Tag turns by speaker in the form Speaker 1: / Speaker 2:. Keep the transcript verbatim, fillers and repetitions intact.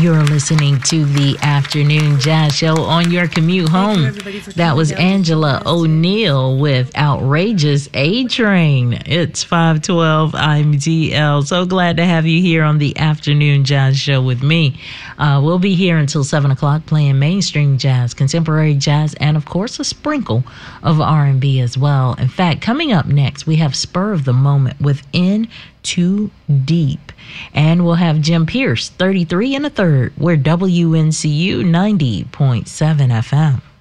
Speaker 1: You're listening to the Afternoon Jazz Show on your commute home. That was Angela O'Neill with Outrageous A-Train. It's five twelve. I'm D L. So glad to have you here on the Afternoon Jazz Show with me. Uh, we'll be here until seven o'clock playing mainstream jazz, contemporary jazz, and of course a sprinkle of R and B as well. In fact, coming up next, we have Spur of the Moment with In Too Deep. And we'll have Jim Pierce, thirty-three and a third. We're W N C U ninety point seven F M.